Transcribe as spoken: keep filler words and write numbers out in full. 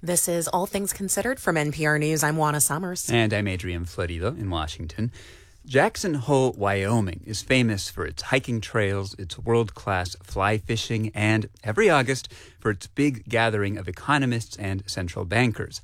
This is All Things Considered from N P R News. I'm Juana Summers. And I'm Adrian Florido in Washington. Jackson Hole, Wyoming is famous for its hiking trails, its world-class fly fishing, and every August for its big gathering of economists and central bankers.